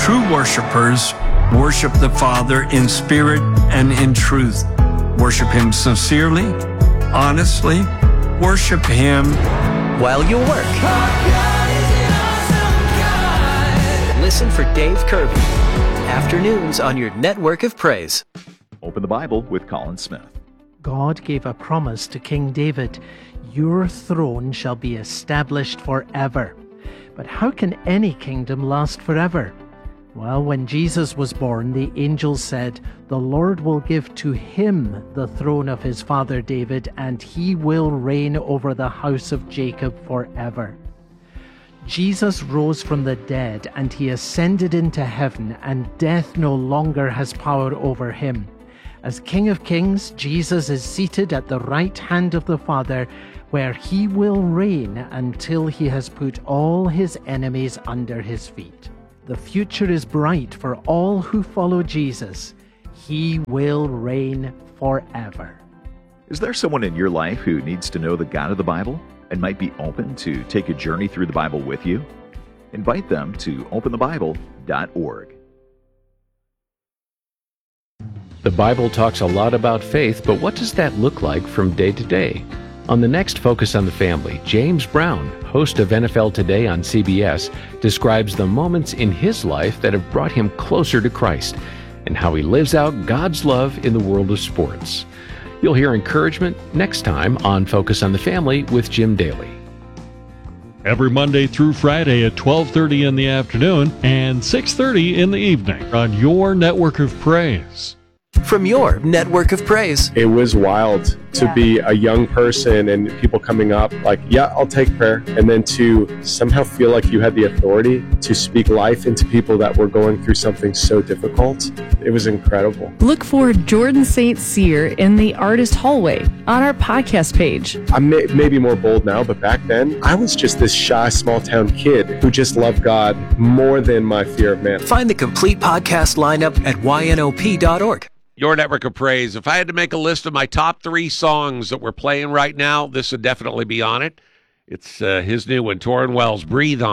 True worshipers worship the Father in spirit and in truth. Worship Him sincerely, honestly. Worship Him while you work. Listen for Dave Kirby. Afternoons on your network of praise. Open the Bible with Colin Smith. God gave a promise to King David. Your throne shall be established forever. But how can any kingdom last forever? Well, when Jesus was born, the angels said, the Lord will give to him the throne of his father David, and he will reign over the house of Jacob forever. Jesus rose from the dead, and he ascended into heaven, and death no longer has power over him. As King of Kings, Jesus is seated at the right hand of the Father, where he will reign until he has put all his enemies under his feet. The future is bright for all who follow Jesus. He will reign forever. Is there someone in your life who needs to know the God of the Bible and might be open to take a journey through the Bible with you? Invite them to openthebible.org. The Bible talks a lot about faith, but what does that look like from day to day? On the next Focus on the Family, James Brown, host of NFL Today on CBS, describes the moments in his life that have brought him closer to Christ and how he lives out God's love in the world of sports. You'll hear encouragement next time on Focus on the Family with Jim Daly. Every Monday through Friday at 12:30 in the afternoon and 6:30 in the evening on your network of praise. From your network of praise. It was wild to be a young person and people coming up like, yeah, I'll take prayer. And then to somehow feel like you had the authority to speak life into people that were going through something so difficult. It was incredible. Look for Jordan St. Cyr in the Artist Hallway on our podcast page. I'm maybe more bold now, but back then I was just this shy small town kid who just loved God more than my fear of man. Find the complete podcast lineup at ynop.org. Your network of praise. If I had to make a list of my top 3 songs that we're playing right now, this would definitely be on it. It's his new one, Torrin Wells, Breathe On.